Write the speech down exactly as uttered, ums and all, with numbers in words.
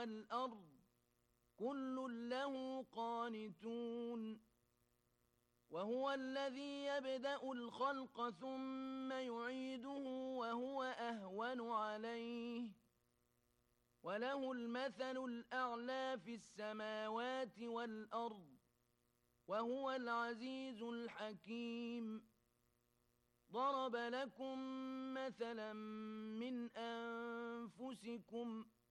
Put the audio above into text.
والأرض كل له قانتون وهو الذي يبدأ الخلق ثم يعيده وهو أهون عليه وله المثل الأعلى في السماوات والأرض وهو العزيز الحكيم ضرب لكم مثلا من أنفسكم